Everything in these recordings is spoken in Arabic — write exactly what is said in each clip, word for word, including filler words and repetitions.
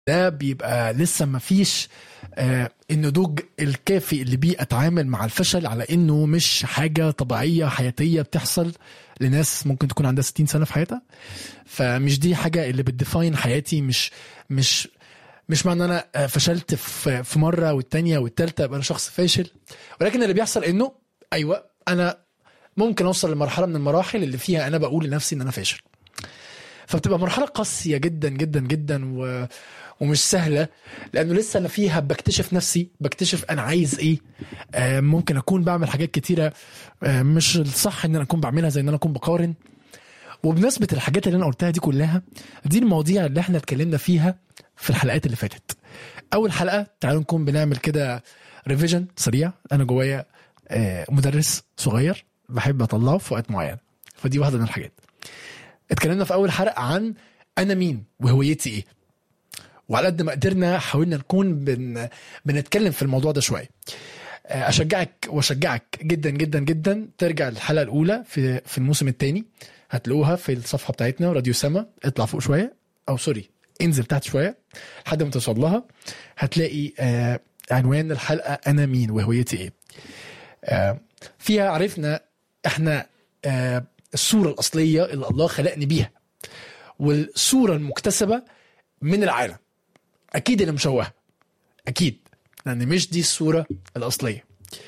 ده بيبقى لسه ما فيش آه النضوج الكافي اللي بيه اتعامل مع الفشل على انه مش حاجة طبيعية حياتية بتحصل لناس ممكن تكون عندها ستين سنة في حياتها. فمش دي حاجة اللي بتديفاين حياتي. مش مش مش معنى انا فشلت في في مرة والتانية والتالتة ابقى انا شخص فاشل. ولكن اللي بيحصل انه ايوه انا ممكن اوصل لمرحلة من المراحل اللي فيها انا بقول لنفسي ان انا فاشل. فبتبقى مرحلة قاسية جدا جدا جدا و... ومش سهلة، لأنه لسه أنا فيها بكتشف نفسي، بكتشف أنا عايز إيه. آه ممكن أكون بعمل حاجات كتيرة آه مش الصح إن أنا أكون بعملها، زي إن أنا أكون بقارن. وبنسبة الحاجات اللي أنا قلتها دي كلها، دي المواضيع اللي إحنا اتكلمنا فيها في الحلقات اللي فاتت. أول حلقة تعالوا نكون بنعمل كده ريفيجن سريع. أنا جوايا آه مدرس صغير بحب أطلعه في وقت معين، فدي واحدة من الحاجات. اتكلمنا في اول حلقة عن انا مين وهويتي ايه، وعلى قد ما قدرنا حاولنا نكون بن... بنتكلم في الموضوع ده شوية. اشجعك واشجعك جدا جدا جدا ترجع للحلقة الاولى في في الموسم الثاني، هتلاقوها في الصفحة بتاعتنا راديو سما. اطلع فوق شوية او سوري انزل تحت شوية لحد ما توصل لها، هتلاقي آه عنوان الحلقة انا مين وهويتي ايه. آه فيها عرفنا احنا آه الصورة الأصلية اللي الله خلقني بيها، والصورة المكتسبة من العالم أكيد اللي مشوهة، أكيد لأن مش دي الصورة الأصلية.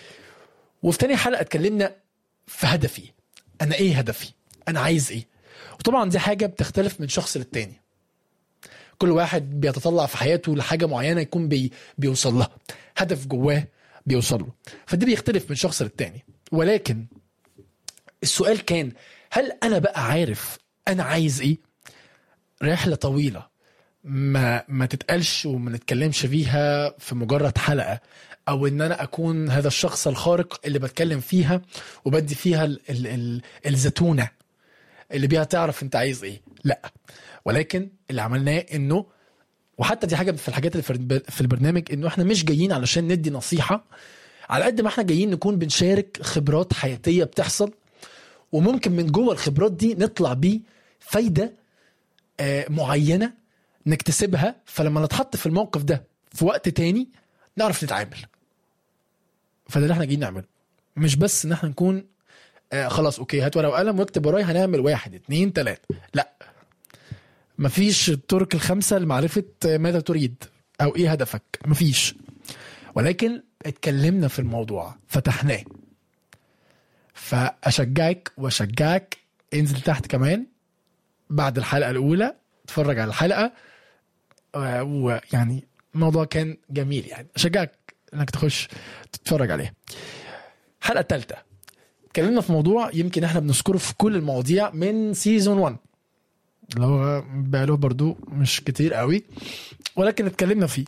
وفي تاني حلقة اتكلمنا في هدفي، أنا إيه هدفي، أنا عايز إيه. وطبعا دي حاجة بتختلف من شخص للتاني، كل واحد بيتطلع في حياته لحاجة معينة يكون بي بيوصل لها، هدف جواه بيوصل له، فده بيختلف من شخص للتاني. ولكن السؤال كان هل أنا بقى عارف أنا عايز إيه؟ رحلة طويلة ما ما تتقالش وما نتكلمش فيها في مجرد حلقة، أو إن أنا أكون هذا الشخص الخارق اللي بتكلم فيها وبدي فيها ال ال ال الزتونة اللي بيها تعرف أنت عايز إيه. لأ، ولكن اللي عملناه إنه، وحتى دي حاجة في الحاجات اللي في البرنامج، إنه إحنا مش جايين علشان ندي نصيحة على قد ما إحنا جايين نكون بنشارك خبرات حياتية بتحصل، وممكن من جوه الخبرات دي نطلع بيه فايدة آه معينة نكتسبها، فلما نتحط في الموقف ده في وقت تاني نعرف نتعامل. فده اللي احنا جايين نعمله، مش بس ان احنا نكون آه خلاص اوكي هات ورقة وقلم واكتب وراي هنعمل واحد اتنين تلاتة. لا، مفيش الطرق الخمسة لمعرفة ماذا تريد او ايه هدفك، مفيش. ولكن اتكلمنا في الموضوع فتحناه. فأشجعك وأشجعك انزل تحت كمان بعد الحلقة الأولى اتفرج على الحلقة، ويعني الموضوع كان جميل، يعني أشجعك انك تخش تتفرج عليه. الحلقة الثالثة اتكلمنا في موضوع يمكن احنا بنذكره في كل المواضيع من سيزون واحد، اللي هو بقاله برضو مش كتير قوي ولكن اتكلمنا فيه،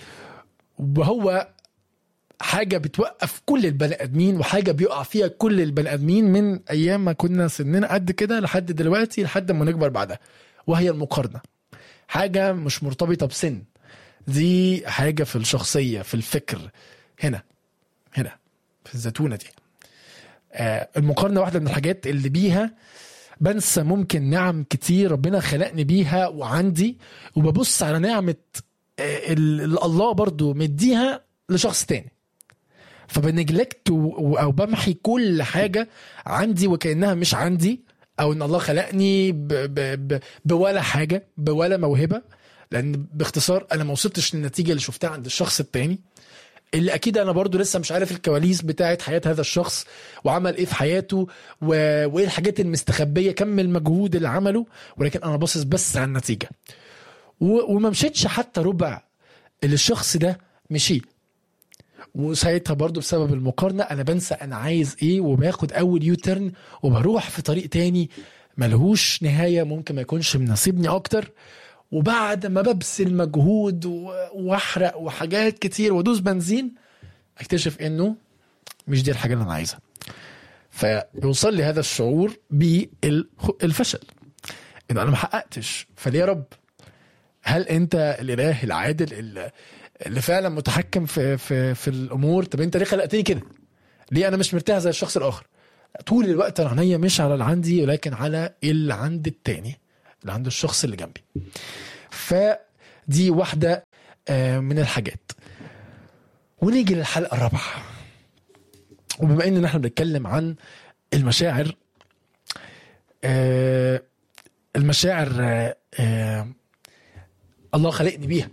وهو حاجة بتوقف كل البني آدمين وحاجة بيقع فيها كل البني آدمين من أيام ما كنا سننا قد كده لحد دلوقتي لحد ما نكبر بعدها، وهي المقارنة. حاجة مش مرتبطة بسن، دي حاجة في الشخصية في الفكر، هنا هنا في الزتونة دي. آه المقارنة واحدة من الحاجات اللي بيها بنسى ممكن نعم كتير ربنا خلقني بيها وعندي، وببص على نعمة آه الله برضو مديها لشخص تاني، فبنجلكت او بمحي كل حاجة عندي وكأنها مش عندي، او ان الله خلقني ب ب ب بولا حاجة بولا موهبة، لان باختصار انا ما وصلتش للنتيجة اللي شفتها عند الشخص التاني، اللي اكيد انا برضو لسه مش عارف الكواليس بتاعت حياة هذا الشخص وعمل ايه في حياته وايه الحاجات المستخبية كم المجهود اللي عمله، ولكن انا باصص بس على النتيجة وما مشيتش حتى ربع اللي الشخص ده مشي. وساعتها برضو بسبب المقارنة أنا بنسى أنا عايز إيه، وباخد أول يوترن وبروح في طريق تاني ملهوش نهاية، ممكن ما يكونش مناسبني أكتر. وبعد ما ببذل مجهود وأحرق وحاجات كتير ودوس بنزين اكتشف إنه مش دي الحاجة اللي أنا عايزها، فيوصل لي هذا الشعور بالفشل، إنه أنا محققتش. فليه يا رب؟ هل أنت الإله العادل اللي اللي فعلا متحكم في في في الامور؟ طب انت ليه خلقتني كده؟ ليه انا مش مرتاح زي الشخص الاخر؟ طول الوقت انا عينيا مش على اللي عندي ولكن على اللي عند التاني، اللي عند الشخص اللي جنبي. فده دي واحدة من الحاجات. ونيجي للحلقة الرابعة، وبما ان احنا بنتكلم عن المشاعر، المشاعر الله خلقني بيها،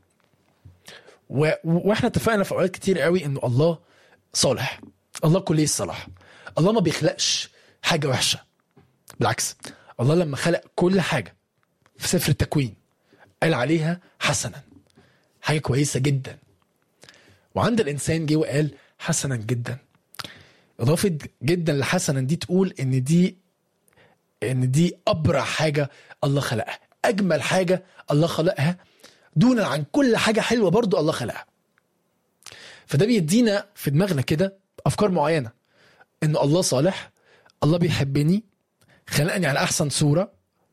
واحنا اتفقنا في اوقات كتير قوي انه الله صالح، الله كليه الصلاح، الله ما بيخلقش حاجة وحشة، بالعكس الله لما خلق كل حاجة في سفر التكوين قال عليها حسنا، حاجة كويسة جدا. وعند الإنسان جه وقال حسنا جدا. إضافة جدا لحسنا دي تقول إن دي إن دي أبرع حاجة الله خلقها، أجمل حاجة الله خلقها، دونا عن كل حاجة حلوة برضو الله خلقها. فده بيدينا في دماغنا كده أفكار معينة، إن الله صالح، الله بيحبني، خلقني على أحسن صورة،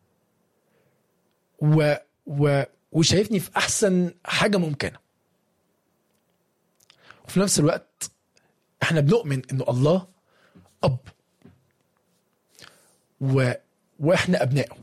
و... و... وشايفني في أحسن حاجة ممكنة. وفي نفس الوقت احنا بنؤمن إنه الله أب، و... وإحنا أبنائه.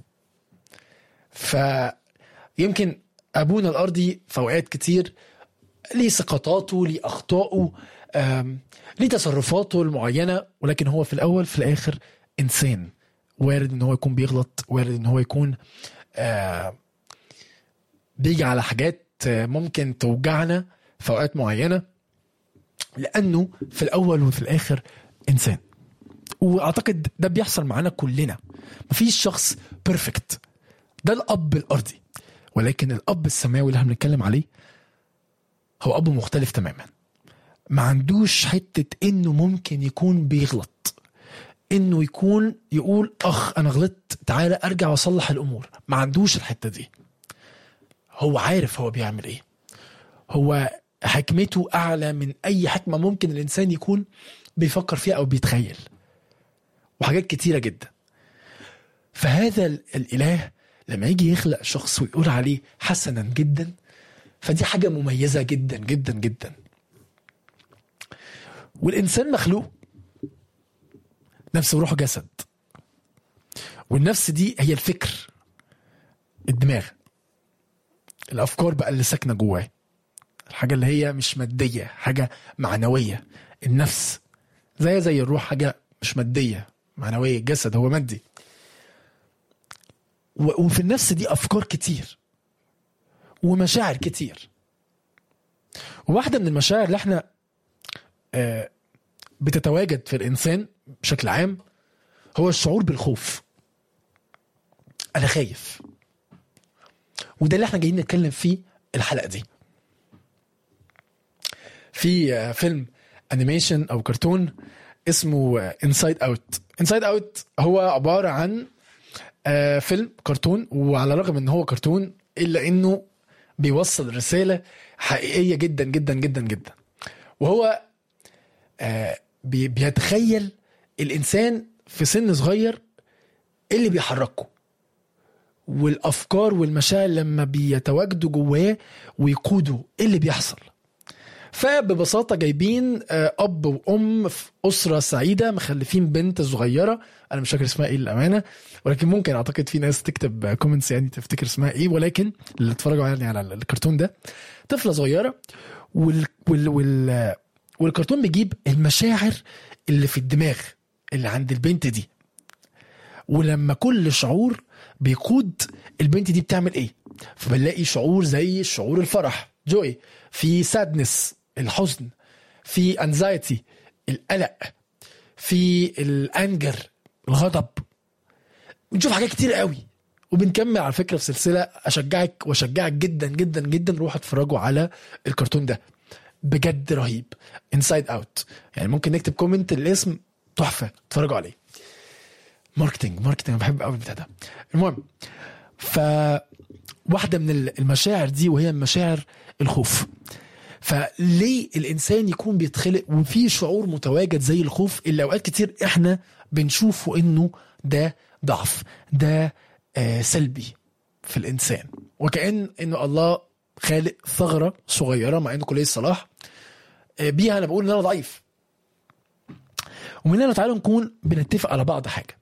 فيمكن أبونا الأرضي في أوقات كتير ليه سقطاته، ليه أخطاؤه، ليه تصرفاته المعينة، ولكن هو في الأول في الآخر إنسان، وارد إن هو يكون بيغلط، وارد إن هو يكون آه بيجي على حاجات ممكن توجعنا في أوقات معينة، لأنه في الأول وفي الآخر إنسان. وأعتقد ده بيحصل معنا كلنا، مفيش شخص بيرفكت، ده الأب الأرضي، ولكن الأب السماوي اللي احنا بنتكلم عليه هو أب مختلف تماما. ما عندوش حتة إنه ممكن يكون بيغلط، إنه يكون يقول أخ أنا غلطت تعالى أرجع وأصلح الأمور. ما عندوش الحتة دي. هو عارف هو بيعمل إيه، هو حكمته أعلى من أي حكمة ممكن الإنسان يكون بيفكر فيها أو بيتخيل، وحاجات كتيرة جدا. فهذا الإله لما يجي يخلق شخص ويقول عليه حسنا جدا، فدي حاجة مميزة جدا جدا جدا. والإنسان مخلوق نفس وروح جسد، والنفس دي هي الفكر، الدماغ، الأفكار بقى اللي ساكنة جواه، الحاجة اللي هي مش مادية، حاجة معنوية. النفس زي زي الروح، حاجة مش مادية معنوية، الجسد هو مادي. وفي النفس دي أفكار كتير ومشاعر كتير. وواحدة من المشاعر اللي احنا آه بتتواجد في الإنسان بشكل عام هو الشعور بالخوف. أنا خايف، وده اللي احنا جايين نتكلم فيه الحلقة دي. في آه فيلم أنيميشن أو كرتون اسمه انسايد اوت. انسايد اوت هو عبارة عن آه فيلم كرتون، وعلى الرغم ان هو كرتون الا انه بيوصل رسالة حقيقية جدا جدا جدا جدا. وهو آه بيتخيل الانسان في سن صغير اللي بيحركه، والافكار والمشاعر لما بيتواجدوا جواه ويقودوا اللي بيحصل. فببساطة جايبين أب وأم في أسرة سعيدة، مخلفين بنت صغيرة، أنا مش فاكر اسمها إيه الأمانة، ولكن ممكن أعتقد في ناس تكتب كومنتس يعني تفتكر اسمها إيه، ولكن اللي اتفرجوا يعني على الكرتون ده طفلة صغيرة، وال وال وال والكرتون بيجيب المشاعر اللي في الدماغ اللي عند البنت دي، ولما كل شعور بيقود البنت دي بتعمل إيه. فبنلاقي شعور زي شعور الفرح جوي، في سادنس الحزن، في انزايتي القلق، في الانجر الغضب. بنشوف حاجات كتير قوي، وبنكمل على فكرة في سلسلة اشجعك واشجعك جدا جدا جدا روح اتفرجوا على الكرتون ده، بجد رهيب. انسايد اوت، يعني ممكن نكتب كومنت الاسم، تحفة، اتفرجوا عليه. ماركتينج ماركتينج انا بحب قوي البتاع ده. المهم، ف واحدة من المشاعر دي وهي مشاعر الخوف. فليه الإنسان يكون بيتخلق وفيه شعور متواجد زي الخوف، اللي أوقات كتير إحنا بنشوفه إنه ده ضعف، ده آه سلبي في الإنسان، وكأن إنه الله خالق ثغرة صغيرة مع إنه كلية الصلاح آه بيها أنا بقول إن أنا ضعيف. ومن هنا تعالوا نكون بنتفق على بعض حاجة.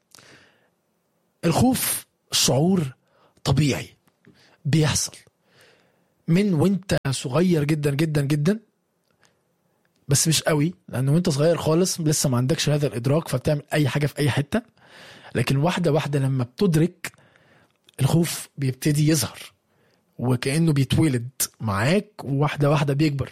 الخوف شعور طبيعي بيحصل، من وانت صغير جدا جدا جدا، بس مش قوي، لانه وانت صغير خالص لسه ما عندكش هذا الادراك فبتعمل اي حاجه في اي حته. لكن واحده واحده لما بتدرك الخوف بيبتدي يظهر وكانه بيتولد معاك، وواحده واحده بيكبر.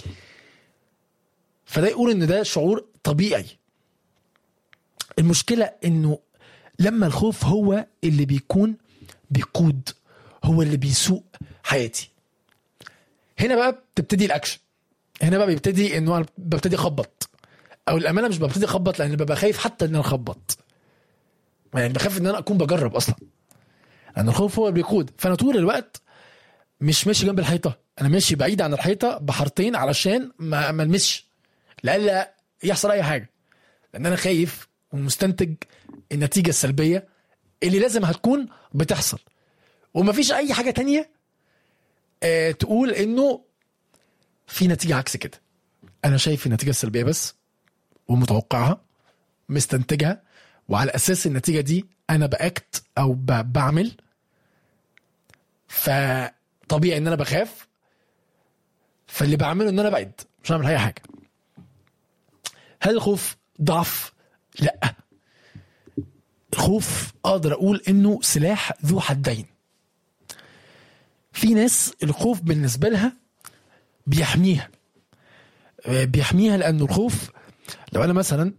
فده يقول ان ده شعور طبيعي. المشكله انه لما الخوف هو اللي بيكون بيقود، هو اللي بيسوق حياتي، هنا بقى بتبتدي الاكشن. هنا بقى بيبتدي انه انا ببتدي اخبط، او الامانه مش ببتدي اخبط لان ببقى خايف حتى ان انا اخبط، يعني بخاف ان انا اكون بجرب اصلا، لان الخوف هو اللي بيقود. فانا طول الوقت مش ماشي جنب الحيطه، انا ماشي بعيد عن الحيطه بحارتين علشان ما ما المسش، لألا يحصل اي حاجه، لان انا خايف ومستنتج النتيجه السلبيه اللي لازم هتكون بتحصل. ومفيش اي حاجه تانية اه تقول انه في نتيجه عكس كده. انا شايف النتيجه السلبيه بس، ومتوقعها، مستنتجها، وعلى اساس النتيجه دي انا باكت او بعمل. فطبيعي ان انا بخاف، فاللي بعمله ان انا بعد، مش هعمل اي حاجه. هل الخوف ضعف؟ لا، الخوف اقدر اقول انه سلاح ذو حدين. في ناس الخوف بالنسبه لها بيحميها بيحميها لانه الخوف، لو انا مثلا،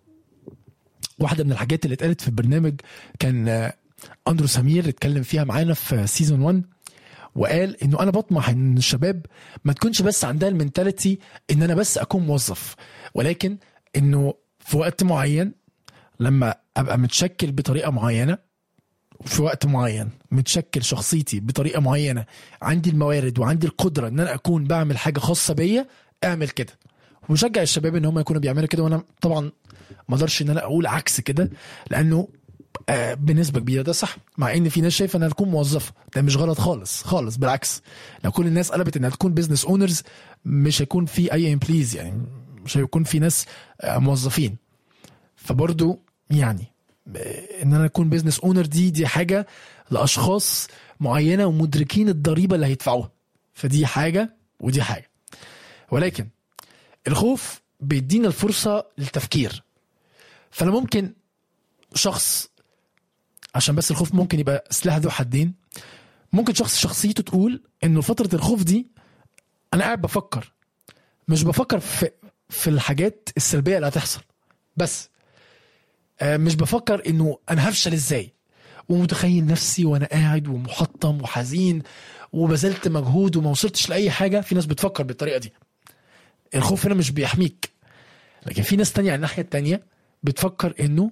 واحده من الحاجات اللي اتقالت في البرنامج كان اندرو سمير اتكلم فيها معانا في سيزون واحد، وقال انه انا بطمح ان الشباب ما تكونش بس عندها المنتاليتي ان انا بس اكون موظف، ولكن انه في وقت معين لما ابقى متشكل بطريقه معينه، في وقت معين متشكل شخصيتي بطريقه معينه، عندي الموارد وعندي القدره ان انا اكون بعمل حاجه خاصه بيا، اعمل كده. وشجع الشباب ان هم يكونوا بيعملوا كده. وانا طبعا ما اقدرش ان انا اقول عكس كده، لانه آه بنسبه كبيره ده صح، مع ان في ناس شايفه انها تكون موظفه. ده مش غلط خالص خالص، بالعكس. لو كل الناس قلبت انها تكون بيزنس اونرز مش هيكون في اي امبليز، يعني مش هيكون في ناس آه موظفين. فبرضو يعني ان انا اكون بيزنس اونر دي دي حاجه لاشخاص معينه ومدركين الضريبه اللي هيدفعوها، فدي حاجه ودي حاجه. ولكن الخوف بيدينا الفرصه للتفكير. فانا ممكن شخص، عشان بس الخوف ممكن يبقى سلاح ذو حدين، ممكن شخص شخصيته تقول انه فتره الخوف دي انا قاعد بفكر، مش بفكر في في الحاجات السلبيه اللي هتحصل بس، مش بفكر انه انا هفشل ازاي، ومتخيل نفسي وانا قاعد ومحطم وحزين وبذلت مجهود وما وصلتش لاي حاجه. في ناس بتفكر بالطريقه دي. الخوف هنا مش بيحميك. لكن في ناس تانية على الناحيه التانية بتفكر انه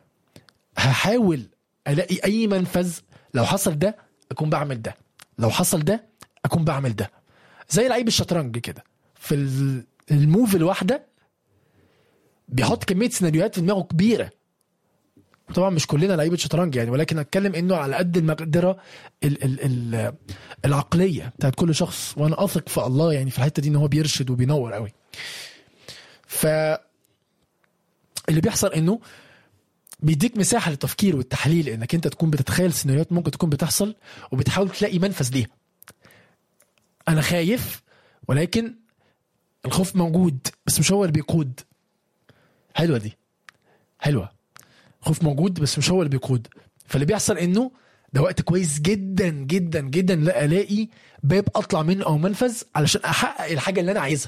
هحاول الاقي اي منفذ، لو حصل ده اكون بعمل ده، لو حصل ده اكون بعمل ده. زي لعيب الشطرنج كده، في الموف الواحده بيحط كميه سيناريوهات في دماغه كبيره. طبعا مش كلنا لعيبه شطرنج يعني، ولكن اتكلم انه على قد المقدره ال ال ال العقليه بتاعت كل شخص. وانا اثق في الله يعني في الحته دي ان هو بيرشد وبينور قوي. ف اللي بيحصل انه بيديك مساحه للتفكير والتحليل، انك انت تكون بتتخيل سيناريوهات ممكن تكون بتحصل وبتحاول تلاقي منفذ ليها. انا خايف، ولكن الخوف موجود بس مش هو اللي بيقود. حلوه دي، حلوه. خوف موجود بس مش هو اللي بيقود. فاللي بيحصل انه ده وقت كويس جدا جدا جدا لا الاقي باب اطلع منه او منفذ علشان احقق الحاجه اللي انا عايزها.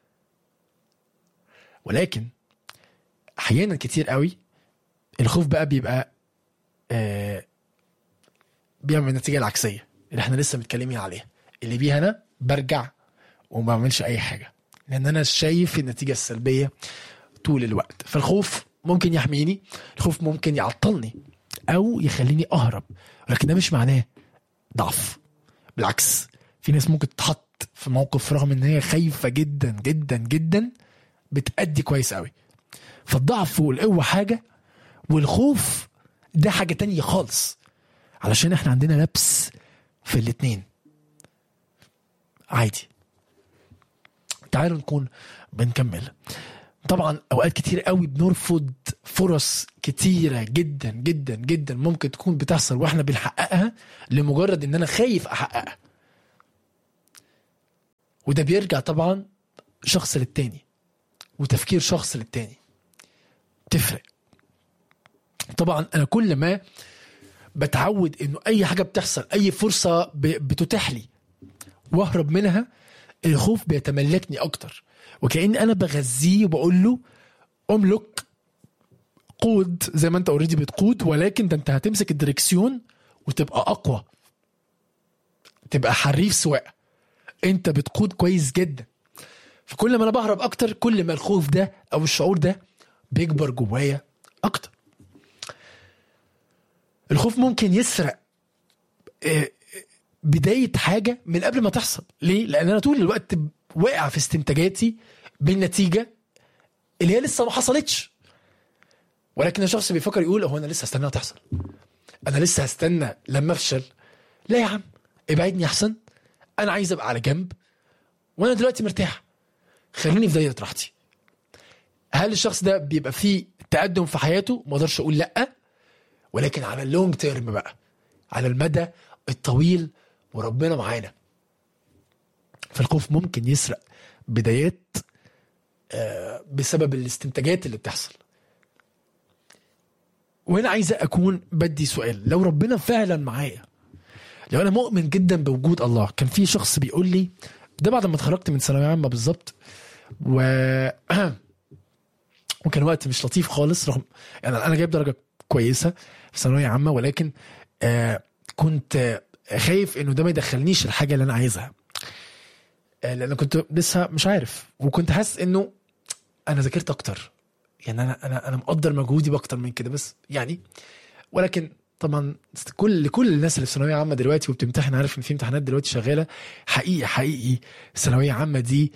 ولكن احيانا كتير قوي الخوف بقى بيبقى آه بيعمل النتيجه العكسيه اللي احنا لسه متكلمين عليها، اللي بيها انا برجع وما بعملش اي حاجه لان انا شايف النتيجه السلبيه طول الوقت. فالخوف ممكن يحميني، الخوف ممكن يعطلني او يخليني اهرب، ولكن ده مش معناه ضعف. بالعكس، في ناس ممكن تتحط في موقف رغم ان هي خايفه جدا جدا جدا بتأدي كويس قوي. فالضعف والقوه حاجه، والخوف ده حاجه تانية خالص، علشان احنا عندنا لبس في الاتنين عادي. تعالوا نكون بنكمل. طبعا اوقات كتير قوي بنرفض فرص كتيره جدا جدا جدا ممكن تكون بتحصل واحنا بنحققها لمجرد ان انا خايف احققها. وده بيرجع طبعا شخص للتاني وتفكير شخص للتاني تفرق. طبعا انا كل ما بتعود انه اي حاجة بتحصل، اي فرصة بتتاح لي واهرب منها، الخوف بيتملكني اكتر، وكأن انا بغذيه وبقول له املك، قود زي ما انت اوريدي بتقود، ولكن ده انت هتمسك الدركسيون وتبقى اقوى، تبقى حريف سواقة، انت بتقود كويس جدا. فكل ما انا بهرب اكتر كل ما الخوف ده او الشعور ده بيكبر جوايا اكتر. الخوف ممكن يسرق بداية حاجة من قبل ما تحصل. ليه؟ لان انا طول الوقت واقع في استنتاجاتي بالنتيجة اللي هي لسه ما حصلتش، ولكن الشخص بيفكر يقول هو انا لسه هستناها تحصل، انا لسه هستنى لما افشل. لا يا عم، ابعدني احسن، انا عايز ابقى على جنب وانا دلوقتي مرتاح، خليني في دايره راحتي. هل الشخص ده بيبقى فيه تقدم في حياته؟ ما اقدرش اقول لا، ولكن على اللونج تيرم بقى، على المدى الطويل وربنا معانا. فالخوف ممكن يسرق بدايات بسبب الاستنتاجات اللي بتحصل. وهنا عايزة أكون بدي سؤال، لو ربنا فعلا معايا، لو أنا مؤمن جدا بوجود الله. كان في شخص بيقول لي ده بعد ما اتخرجت من ثانوية عامة بالظبط، و... وكان وقت مش لطيف خالص، رغم يعني أنا جايب درجة كويسة في ثانوية عامة، ولكن آه كنت خايف إنه ده ما يدخلنيش الحاجة اللي أنا عايزها، آه لأن كنت لسه مش عارف، وكنت حاسس إنه أنا ذاكرت أكتر، يعني انا انا انا مقدر مجهودي باكتر من كده بس يعني. ولكن طبعا كل كل الناس اللي في ثانويه عامه دلوقتي وبتمتحن، عارف ان في امتحانات دلوقتي شغاله، حقيقي حقيقي الثانويه عامه دي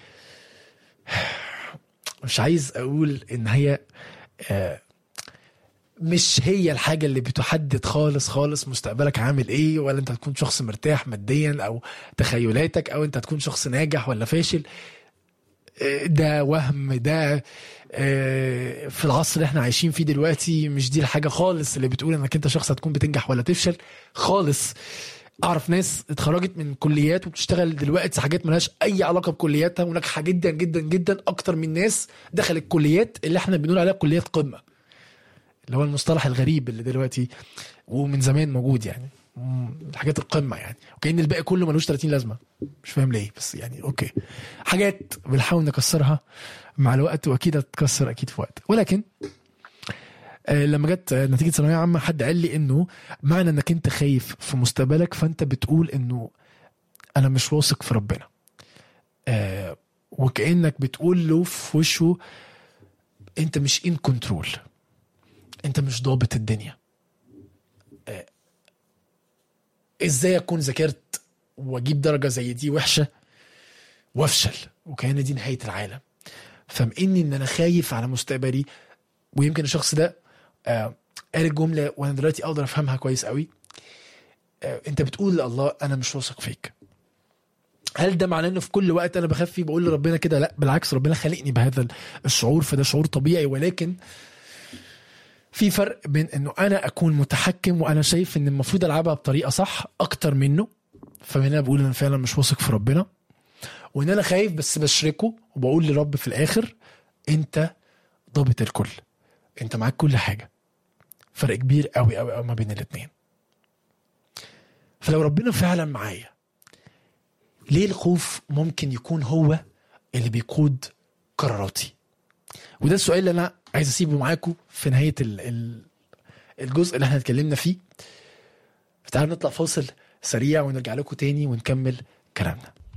مش عايز اقول ان هي آه مش هي الحاجه اللي بتحدد خالص خالص مستقبلك عامل ايه، ولا انت هتكون شخص مرتاح ماديا او تخيلاتك، او انت هتكون شخص ناجح ولا فاشل. ده وهم، ده في العصر اللي احنا عايشين فيه دلوقتي مش دي الحاجة خالص اللي بتقول انك انت شخص هتكون بتنجح ولا تفشل خالص. اعرف ناس اتخرجت من كليات وبتشتغل دلوقتي حاجات ملهاش اي علاقة بكلياتها وناجحة جدا جدا جدا اكتر من ناس دخلت كليات اللي احنا بنقول عليها كليات قمة، اللي هو المصطلح الغريب اللي دلوقتي ومن زمان موجود، يعني الحاجات القمة، يعني وكأن الباقي كله ملوش ثلاثين لازمة، مش فاهم ليه، بس يعني اوكي، حاجات بنحاول نكسرها مع الوقت، واكيد هتتكسر اكيد في وقت. ولكن آه لما جت نتيجة ثانوية عامة حد قال لي انه معنى انك انت خايف في مستقبلك فانت بتقول انه انا مش واثق في ربنا، آه وكأنك بتقول له في وشه انت مش ان كنترول، انت مش ضابط الدنيا. آه ازاي اكون ذاكرت واجيب درجة زي دي وحشة وافشل وكأن دي نهاية العالم؟ فمئني ان انا خايف على مستقبلي. ويمكن الشخص ده آه قال الجملة وانا دلوقتي اقدر افهمها كويس قوي، آه انت بتقول لله انا مش واثق فيك. هل ده معناه انه في كل وقت انا بخاف فيه بقول لربنا كده؟ لا بالعكس، ربنا خلقني بهذا الشعور، فده شعور طبيعي، ولكن في فرق بين انه انا اكون متحكم وانا شايف ان المفروض العبها بطريقة صح اكتر منه، فمن هنا بقول انا فعلا مش واثق في ربنا، وان انا خايف بس بشركه وبقول لرب في الاخر انت ضابط الكل، انت معاك كل حاجة. فرق كبير قوي قوي قوي ما بين الاثنين. فلو ربنا فعلا معايا، ليه الخوف ممكن يكون هو اللي بيقود قراراتي؟ وده السؤال اللي انا عايز اسيبه معاكم في نهاية الجزء اللي احنا اتكلمنا فيه. فتعالوا نطلع فاصل سريع ونرجع لكم تاني ونكمل كلامنا.